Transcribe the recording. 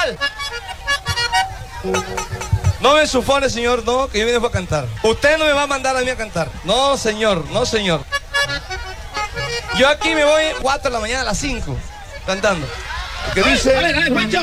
¿Cuál? No me ensufone, señor, no, que yo vine a cantar. Usted no me va a mandar a mí a cantar. No, señor, no, señor. Yo aquí me voy 4 de la mañana a las 5 cantando. Porque dice... A ver, Juancho.